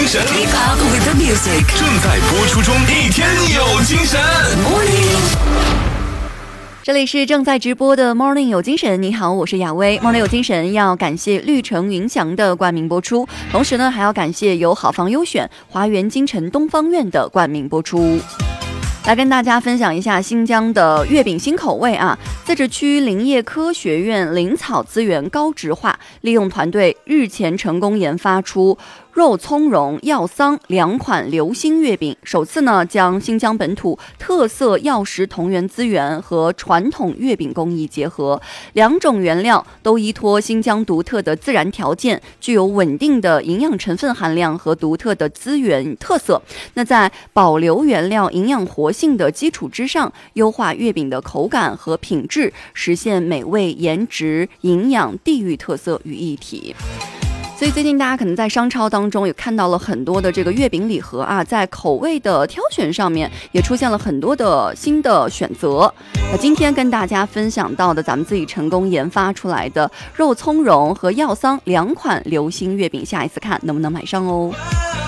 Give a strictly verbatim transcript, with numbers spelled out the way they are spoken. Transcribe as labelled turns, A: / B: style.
A: 神
B: Keep up with the music
A: 正在播出中，一天有精神。
B: Morning
C: 这里是正在直播的 Morning 有精神，你好，我是雅薇。 Morning 有精神要感谢绿城云翔的冠名播出，同时呢还要感谢由好房优选华园京城东方院的冠名播出。来跟大家分享一下新疆的月饼新口味啊！自治区林业科学院林草资源高质化利用团队日前成功研发出肉苁蓉、药桑两款流心月饼，首次呢将新疆本土特色药食同源资源和传统月饼工艺结合，两种原料都依托新疆独特的自然条件，具有稳定的营养成分含量和独特的资源特色。那在保留原料营养活性的基础之上，优化月饼的口感和品质，实现美味、颜值、营养、地域特色于一体。所以最近大家可能在商超当中也看到了很多的这个月饼礼盒啊，在口味的挑选上面也出现了很多的新的选择。那今天跟大家分享到的咱们自己成功研发出来的肉苁蓉和药桑两款流心月饼，下一次看能不能买上哦。